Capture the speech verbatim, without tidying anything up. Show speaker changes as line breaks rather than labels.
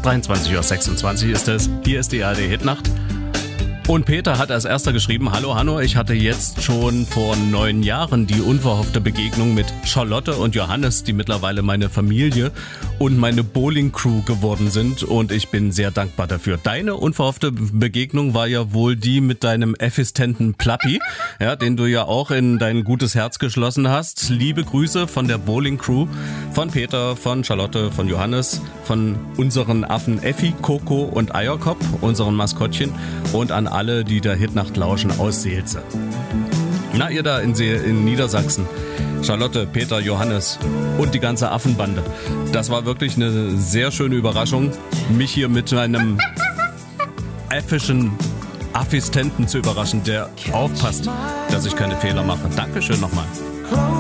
dreiundzwanzig Uhr sechsundzwanzig ist es. Hier ist die A R D-Hitnacht. Und Peter hat als erster geschrieben: Hallo Hanno, ich hatte jetzt schon vor neun Jahren die unverhoffte Begegnung mit Charlotte und Johannes, die mittlerweile meine Familie und meine Bowling-Crew geworden sind, und ich bin sehr dankbar dafür. Deine unverhoffte Begegnung war ja wohl die mit deinem Assistenten Plappi, ja, den du ja auch in dein gutes Herz geschlossen hast. Liebe Grüße von der Bowling-Crew, von Peter, von Charlotte, von Johannes, von unseren Affen Effi, Coco und Eierkopf, unseren Maskottchen, und an alle, die der Hitnacht lauschen aus Seelze. Na, ihr da in, See- in Niedersachsen, Charlotte, Peter, Johannes und die ganze Affenbande. Das war wirklich eine sehr schöne Überraschung, mich hier mit einem äffischen Assistenten zu überraschen, der aufpasst, dass ich keine Fehler mache. Dankeschön nochmal.